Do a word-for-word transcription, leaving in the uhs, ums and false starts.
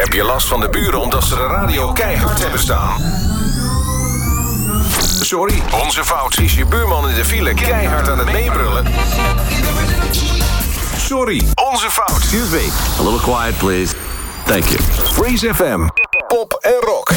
Heb je last van de buren omdat ze de radio keihard hebben staan? Sorry, onze fout. Is je buurman in de file keihard aan het meebrullen? Sorry, onze fout. Excuse me, a little quiet please. Thank you. Freeze F M. Pop en